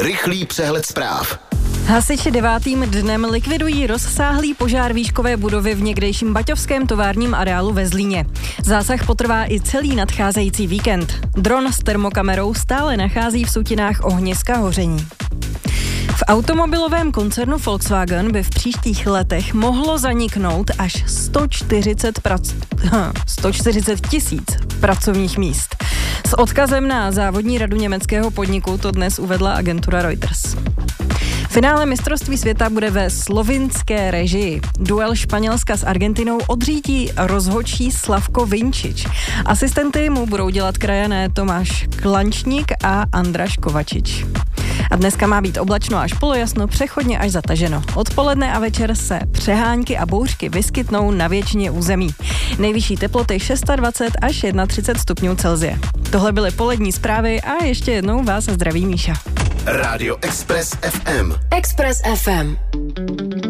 Rychlý přehled zpráv. Hasiči 9. dnem likvidují rozsáhlý požár výškové budovy v někdejším baťovském továrním areálu ve Zlíně. Zásah potrvá i celý nadcházející víkend. Dron s termokamerou stále nachází v sutinách ohniska hoření. V automobilovém koncernu Volkswagen by v příštích letech mohlo zaniknout až 140 tisíc pracovních míst. S odkazem na závodní radu německého podniku to dnes uvedla agentura Reuters. Finále mistrovství světa bude ve slovinské režii. Duel Španělska s Argentinou odřídí rozhodčí Slavko Vinčič. Asistenty mu budou dělat krajané Tomáš Klančník a Andraš Kovačič. A dneska má být oblačno až polojasno, přechodně až zataženo. Odpoledne a večer se přehánky a bouřky vyskytnou na většině území. Nejvyšší teploty 26 až 31 stupňů Celsia. Tohle byly polední zprávy a ještě jednou vás zdraví Míša. Rádio Express FM. Express FM.